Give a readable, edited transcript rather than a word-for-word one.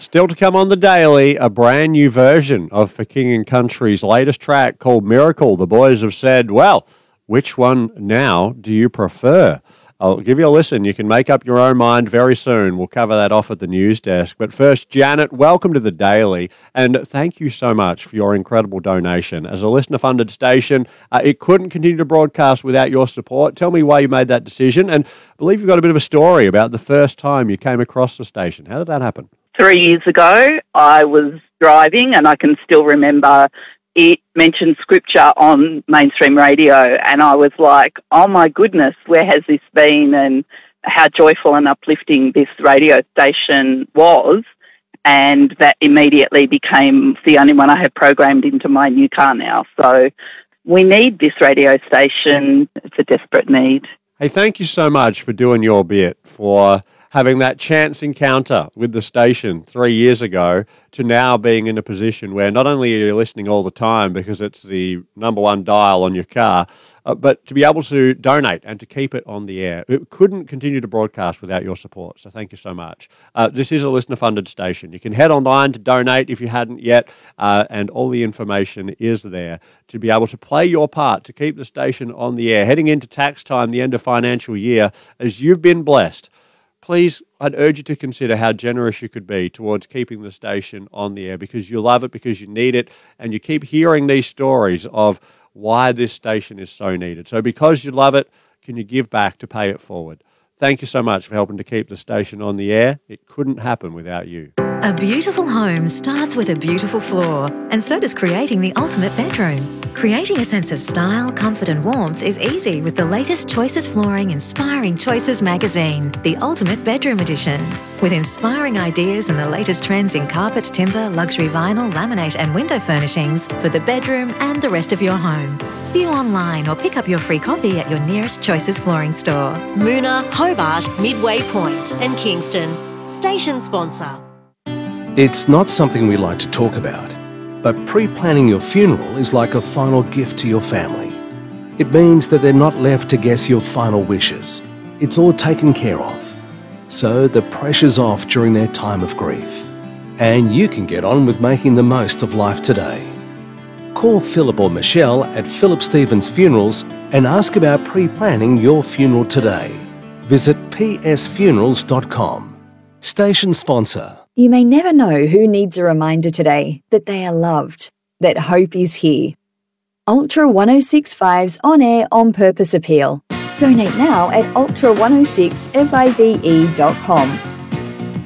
Still to come on the Daily, a brand new version of For King and Country's latest track called Miracle. The boys have said, well, which one now do you prefer? I'll give you a listen. You can make up your own mind very soon. We'll cover that off at the news desk. But first, Janet, welcome to the Daily, and thank you so much for your incredible donation. As a listener-funded station, it couldn't continue to broadcast without your support. Tell me why you made that decision, and I believe you've got a bit of a story about the first time you came across the station. How did that happen? 3 years ago, I was driving, and I can still remember it mentioned scripture on mainstream radio, and I was like, oh my goodness, where has this been, and how joyful and uplifting this radio station was, and that immediately became the only one I had programmed into my new car now. So we need this radio station. It's a desperate need. Hey, thank you so much for doing your bit, for having that chance encounter with the station 3 years ago to now being in a position where not only are you listening all the time because it's the number one dial on your car, but to be able to donate and to keep it on the air. It couldn't continue to broadcast without your support, so thank you so much. This is a listener-funded station. You can head online to donate if you hadn't yet, and all the information is there to be able to play your part to keep the station on the air. Heading into tax time, the end of financial year, as you've been blessed, please, I'd urge you to consider how generous you could be towards keeping the station on the air, because you love it, because you need it, and you keep hearing these stories of why this station is so needed. So because you love it, can you give back to pay it forward? Thank you so much for helping to keep the station on the air. It couldn't happen without you. A beautiful home starts with a beautiful floor, and so does creating the ultimate bedroom. Creating a sense of style, comfort and warmth is easy with the latest Choices Flooring Inspiring Choices magazine, the Ultimate Bedroom Edition. With inspiring ideas and the latest trends in carpet, timber, luxury vinyl, laminate and window furnishings for the bedroom and the rest of your home. View online or pick up your free copy at your nearest Choices Flooring store. Moona, Hobart, Midway Point and Kingston. Station sponsor. It's not something we like to talk about, but pre-planning your funeral is like a final gift to your family. It means that they're not left to guess your final wishes. It's all taken care of. So the pressure's off during their time of grief. And you can get on with making the most of life today. Call Philip or Michelle at Philip Stevens Funerals and ask about pre-planning your funeral today. Visit psfunerals.com. Station sponsor. You may never know who needs a reminder today that they are loved, that hope is here. Ultra 1065's on-air on-purpose appeal. Donate now at ultra106five.com.